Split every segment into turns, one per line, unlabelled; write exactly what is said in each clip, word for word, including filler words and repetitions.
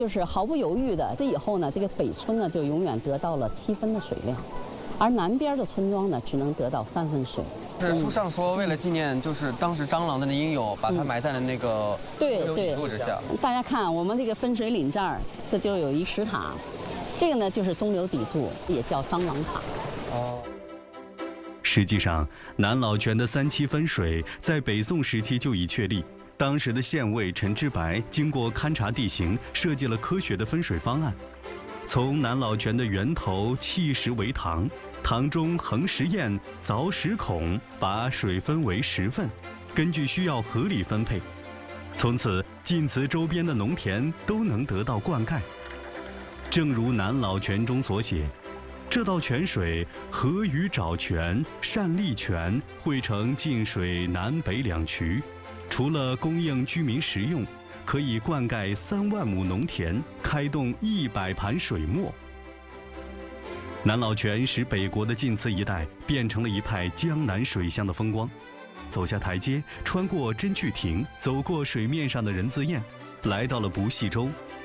就是毫不犹豫的，这以后呢，这个北村呢就永远得到了七分的水量，而南边的村庄呢只能得到三分水。
是书上说，为了纪念就是当时张郎的英勇，把他埋在了那个
对对
路之下。
大家看，我们这个分水岭这儿，这就有一石塔，这个呢就是中流砥柱，也叫张郎塔。
哦。
实际上，南老泉的三七分水在北宋时期就已确立。当时的县尉陈之白经过勘察地形，设计了科学的分水方案。从南老泉的源头砌石为塘，塘中横石堰，凿石孔，把水分为十份，根据需要合理分配。从此，晋祠周边的农田都能得到灌溉。正如南老泉中所写，这道泉水合于沼泉、单利泉，汇成晋水南北两渠，除了供应居民食用，可以灌溉三万亩农田，开动一百盘水磨。南老泉使北国的晋祠一带变成了一派江南水乡的风光。走下台阶，穿过真趣亭，走过水面上的人字堰，来到了不系洲。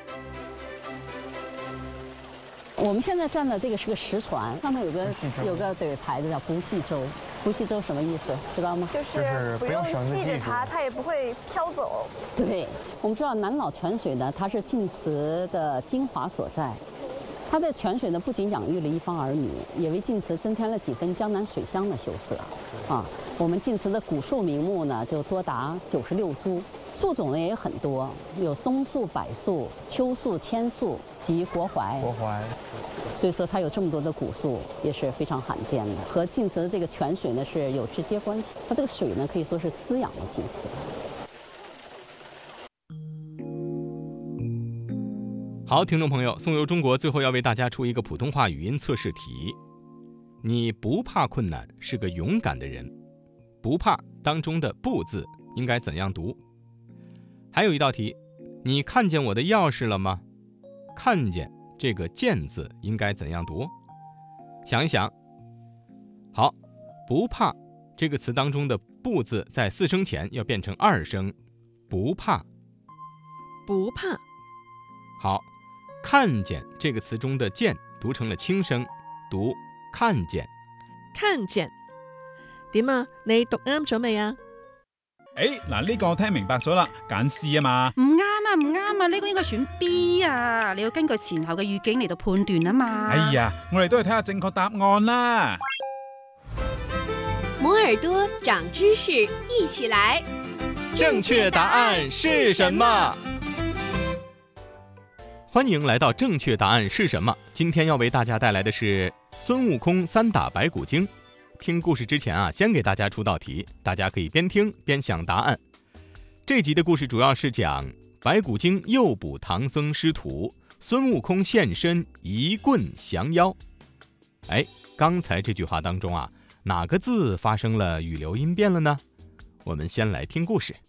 我们现在站的这个是个石船，上面有个有个对牌子叫不系洲。不系洲什么意思？知道吗？
就是不用系着它，它也不会飘走。
对，我们知道南老泉水呢，它是晋祠的精华所在。它的泉水呢，不仅养育了一方儿女，也为晋祠增添了几分江南水乡的秀色。啊，我们晋祠的古树名木呢，就多达九十六株，树种呢也有很多，有松树、柏树、秋树、千树及国槐。
国槐。
所以说它有这么多的古树，也是非常罕见的，和晋祠的这个泉水呢是有直接关系。它这个水呢，可以说是滋养了晋祠。
好，听众朋友，宋游中国最后要为大家出一个普通话语音测试题。你不怕困难，是个勇敢的人。不怕当中的不字应该怎样读？还有一道题，你看见我的钥匙了吗？看见这个见字应该怎样读？想一想。好，不怕这个词当中的不字在四声前要变成二声，不怕。
不怕。
好，看见这个词中的见讀成了輕聲，讀看見。
看見。點啊？你讀啱咗未啊？
誒，嗱呢個我聽明白咗啦，揀 C 啊嘛。
唔啱啊，唔啱啊，呢個應該選 B 啊，你要根據前後嘅語境嚟到判斷啊嘛。
哎呀，我哋都係睇下正確答案啦。
摩耳朵長知識，一起來。
正確答案是什麼？歡迎來到正確答案是什麼？今天要為大家帶來的是孫悟空三打白骨精。聽故事之前啊，先給大家出道題，大家可以邊聽邊想答案。這集的故事主要是講白骨精誘捕唐僧師徒，孫悟空現身一棍降妖。哎，剛才這句話當中啊，哪個字發生了語流音變了呢？我們先來聽故事。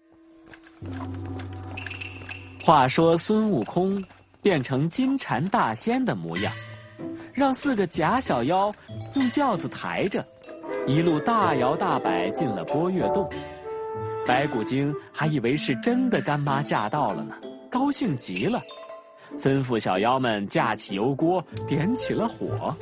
話說孫悟空變成金蟬大仙的模樣，讓四個假小妖用轎子抬着，一路大搖大擺進了波月洞。白骨精還以為是真的乾媽駕到了呢，高興極了，吩咐小妖們架起油鍋，點起了火。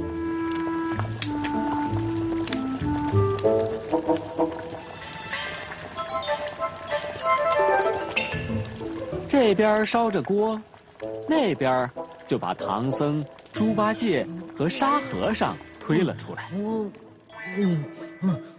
這邊燒着鍋，那邊就把唐僧、豬八戒和沙和尚推了出來。嗯嗯嗯